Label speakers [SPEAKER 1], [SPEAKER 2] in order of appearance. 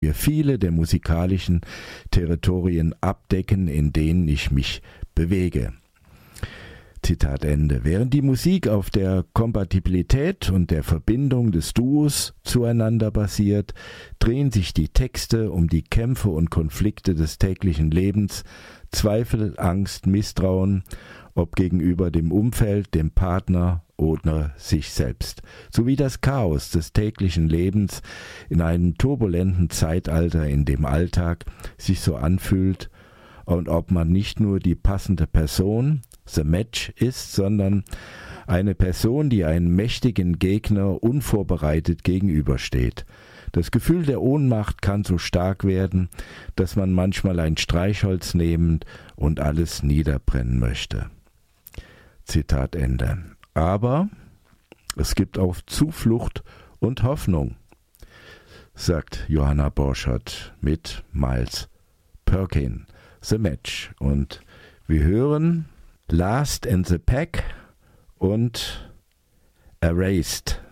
[SPEAKER 1] wir viele der musikalischen Territorien abdecken, in denen ich mich bewege. Zitat Ende. Während die Musik auf der Kompatibilität und der Verbindung des Duos zueinander basiert, drehen sich die Texte um die Kämpfe und Konflikte des täglichen Lebens, Zweifel, Angst, Misstrauen, ob gegenüber dem Umfeld, dem Partner oder sich selbst, sowie das Chaos des täglichen Lebens in einem turbulenten Zeitalter, in dem Alltag sich so anfühlt und ob man nicht nur die passende Person, the match ist, sondern eine Person, die einem mächtigen Gegner unvorbereitet gegenübersteht. Das Gefühl der Ohnmacht kann so stark werden, dass man manchmal ein Streichholz nehmen und alles niederbrennen möchte. Zitat Ende. Aber es gibt auch Zuflucht und Hoffnung, sagt Johanna Borchert mit Miles Perkin, The Match. Und wir hören Last in the Pack und Erased.